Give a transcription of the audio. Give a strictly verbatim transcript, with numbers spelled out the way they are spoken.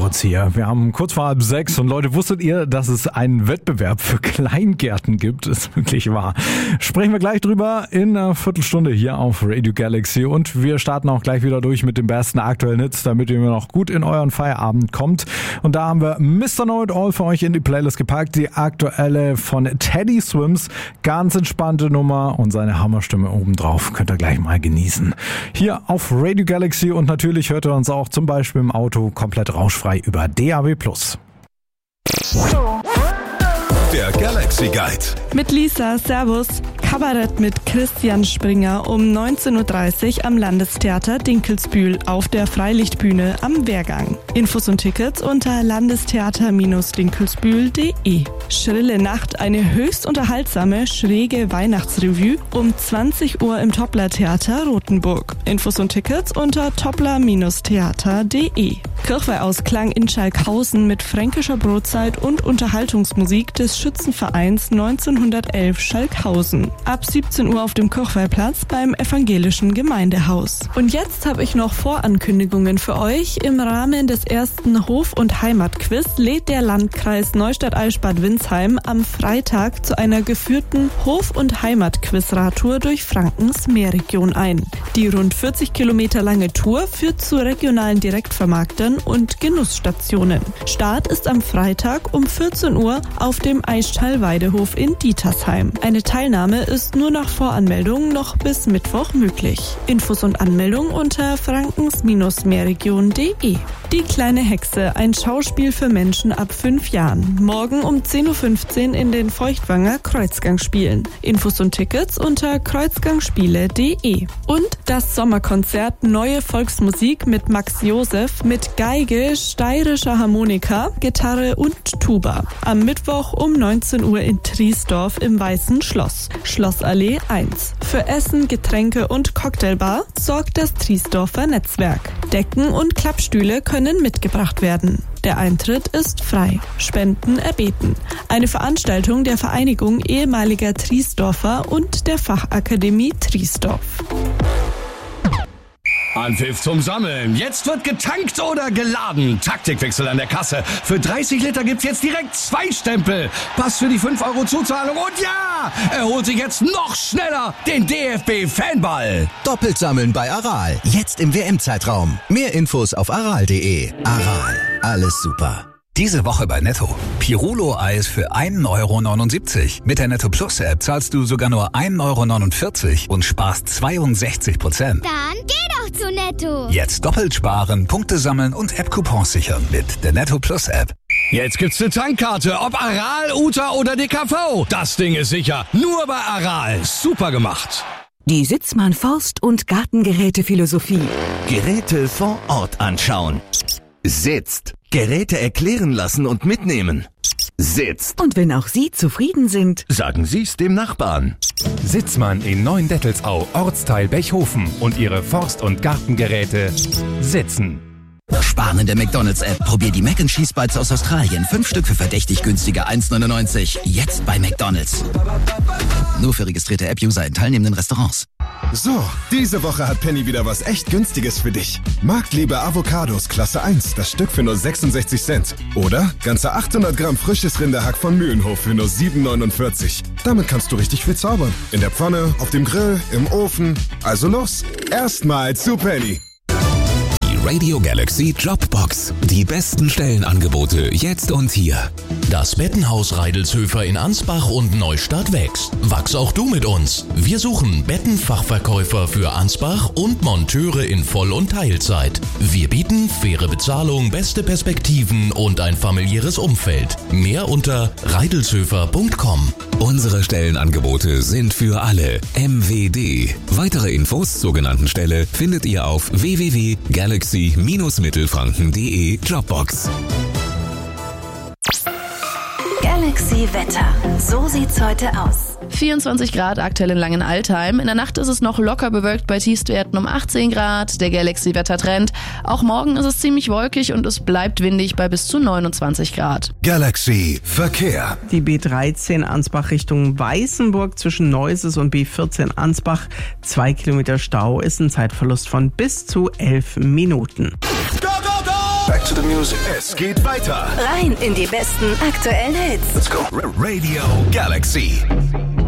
kurz hier. Wir haben kurz vor halb sechs und Leute, wusstet ihr, dass es einen Wettbewerb für Kleingärten gibt? Ist wirklich wahr. Sprechen wir gleich drüber in einer Viertelstunde hier auf Radio Galaxy und wir starten auch gleich wieder durch mit den besten aktuellen Hits, damit ihr noch gut in euren Feierabend kommt. Und da haben wir Mister Know It All für euch in die Playlist gepackt. Die aktuelle von Teddy Swims. Ganz entspannte Nummer und seine Hammerstimme obendrauf. Könnt ihr gleich mal genießen. Hier auf Radio Galaxy und natürlich hört ihr uns auch zum Beispiel im Auto komplett rauschfrei über D A B plus. Der Galaxy Guide. Mit Lisa, Servus. Kabarett mit Christian Springer um neunzehn Uhr dreißig am Landestheater Dinkelsbühl auf der Freilichtbühne am Wehrgang. Infos und Tickets unter landestheater Dinkelsbühl punkt de. Schrille Nacht, eine höchst unterhaltsame, schräge Weihnachtsrevue um zwanzig Uhr im Toppler-Theater Rothenburg. Infos und Tickets unter toppler Theater punkt de. Kirchweihausklang in Schalkhausen mit fränkischer Brotzeit und Unterhaltungsmusik des Schützenvereins neunzehnhundertelf Schalkhausen. Ab siebzehn Uhr auf dem Kirchweihplatz beim evangelischen Gemeindehaus. Und jetzt habe ich noch Vorankündigungen für euch. Im Rahmen des ersten Hof- und Heimatquiz lädt der Landkreis Neustadt-Eichstätt-Winsheim am Freitag zu einer geführten Hof- und Heimatquiz-Radtour durch Frankens Meerregion ein. Die rund vierzig Kilometer lange Tour führt zu regionalen Direktvermarktern und Genussstationen. Start ist am Freitag um vierzehn Uhr auf dem Eichstall-Weidehof in Dietersheim. Eine Teilnahme ist nur nach Voranmeldung noch bis Mittwoch möglich. Infos und Anmeldung unter frankens meerregion punkt de. Die kleine Hexe, ein Schauspiel für Menschen ab fünf Jahren. Morgen um zehn Uhr fünfzehn in den Feuchtwanger Kreuzgangspielen. Infos und Tickets unter kreuzgangspiele punkt de. Und das Sommerkonzert Neue Volksmusik mit Max Josef mit Geige, steirischer Harmonika, Gitarre und Tuba. Am Mittwoch um neunzehn Uhr in Triesdorf im Weißen Schloss. Schlossallee eins. Für Essen, Getränke und Cocktailbar sorgt das Triesdorfer Netzwerk. Decken und Klappstühle können mitgebracht werden. Der Eintritt ist frei. Spenden erbeten. Eine Veranstaltung der Vereinigung ehemaliger Triesdorfer und der Fachakademie Triesdorf. Anpfiff zum Sammeln. Jetzt wird getankt oder geladen. Taktikwechsel an der Kasse. Für dreißig Liter gibt's jetzt direkt zwei Stempel. Pass für die fünf Euro Zuzahlung. Und ja, er holt sich jetzt noch schneller den D F B-Fanball. Doppelt sammeln bei Aral. Jetzt im W M-Zeitraum. Mehr Infos auf aral punkt de. Aral. Alles super. Diese Woche bei Netto. Pirulo-Eis für ein Euro neunundsiebzig. Mit der Netto Plus App zahlst du sogar nur ein Euro neunundvierzig und sparst zweiundsechzig Prozent. Dann geh doch zu Netto. Jetzt doppelt sparen, Punkte sammeln und App-Coupons sichern mit der Netto Plus App. Jetzt gibt's eine Tankkarte, ob Aral, Uta oder D K V. Das Ding ist sicher. Nur bei Aral. Super gemacht. Die Sitzmann Forst- und Gartengeräte-Philosophie. Geräte vor Ort anschauen. Sitzt. Geräte erklären lassen und mitnehmen. Sitzt. Und wenn auch Sie zufrieden sind, sagen Sie's dem Nachbarn. Sitzmann in Neuendettelsau, Ortsteil Bechhofen und ihre Forst- und Gartengeräte sitzen. Sparen in der McDonalds-App. Probier die Mac and Cheese Bites aus Australien. Fünf Stück für verdächtig günstige eins neunundneunzig. Jetzt bei McDonalds. Nur für registrierte App-User in teilnehmenden Restaurants. So, diese Woche hat Penny wieder was echt Günstiges für dich. Marktliebe Avocados Klasse eins, das Stück für nur sechsundsechzig Cent. Oder ganze achthundert Gramm frisches Rinderhack von Mühlenhof für nur sieben neunundvierzig. Damit kannst du richtig viel zaubern. In der Pfanne, auf dem Grill, im Ofen. Also los, erstmal zu Penny. Radio Galaxy Jobbox. Die besten Stellenangebote jetzt und hier. Das Bettenhaus Reidelshöfer in Ansbach und Neustadt wächst. Wachs auch du mit uns. Wir suchen Bettenfachverkäufer für Ansbach und Monteure in Voll- und Teilzeit. Wir bieten faire Bezahlung, beste Perspektiven und ein familiäres Umfeld. Mehr unter reidelshöfer punkt com. Unsere Stellenangebote sind für alle. M W D. Weitere Infos zur genannten Stelle findet ihr auf w w w punkt galaxy Mittelfranken punkt de Jobbox. Galaxy Wetter. So sieht's heute aus. vierundzwanzig Grad aktuell in Langenaltheim. In der Nacht ist es noch locker bewölkt bei Tiefstwerten um achtzehn Grad. Der Galaxy-Wettertrend. Auch morgen ist es ziemlich wolkig und es bleibt windig bei bis zu neunundzwanzig Grad. Galaxy Verkehr. Die B dreizehn Ansbach Richtung Weißenburg zwischen Neuses und B vierzehn Ansbach. Zwei Kilometer Stau ist ein Zeitverlust von bis zu elf Minuten. Back to the Music. Es geht weiter. Rein in die besten aktuellen Hits. Let's go. Radio Galaxy.